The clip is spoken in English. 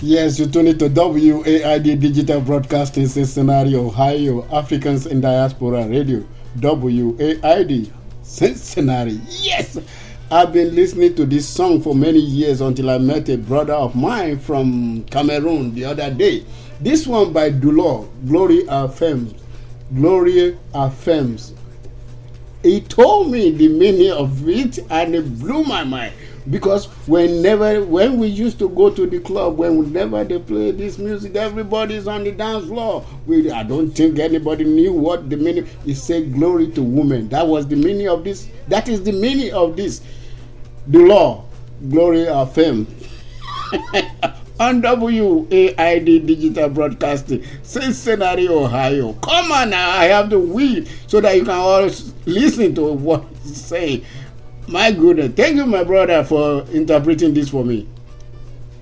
Yes, you tune it to WAID Digital Broadcasting Cincinnati, Ohio, Africans in Diaspora Radio. WAID Cincinnati. Yes! I've been listening to this song for many years until I met a brother of mine from Cameroon the other day. This one by Dulor, Glory Affirms. Glory Affirms. He told me the meaning of it and it blew my mind. Because when we used to go to the club, whenever they play this music, everybody's on the dance floor. I don't think anybody knew what the meaning. It said glory to women. That was the meaning of this. That is the meaning of this. The law, glory of fame. On WAID Digital Broadcasting, Cincinnati, Ohio. Come on now, I have the weed so that you can always listen to what he's saying. My goodness. Thank you, my brother, for interpreting this for me.